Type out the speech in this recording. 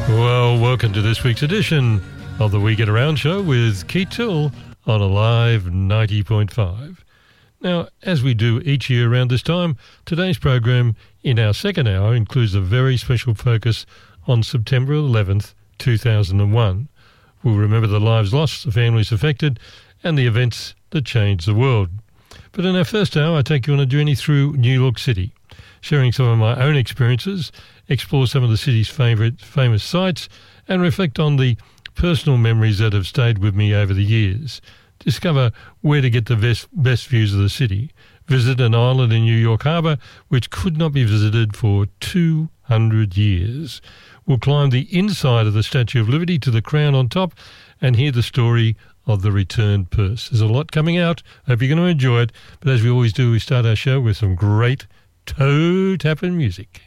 Well, welcome to this week's edition of the We Get Around show with Keith Till on Alive 90.5. Now, as we do each year around this time, today's program in our second hour includes a very special focus on September 11th, 2001. We'll remember the lives lost, the families affected, and the events that changed the world. But in our first hour, I take you on a journey through New York City, sharing some of my own experiences, explore some of the city's famous sites, and reflect on the personal memories that have stayed with me over the years. Discover where to get the best views of the city. Visit an island in New York Harbour which could not be visited for 200 years. We'll climb the inside of the Statue of Liberty to the crown on top and hear the story of the returned purse. There's a lot coming out. Hope you're going to enjoy it. But as we always do, we start our show with some great toe-tapping music.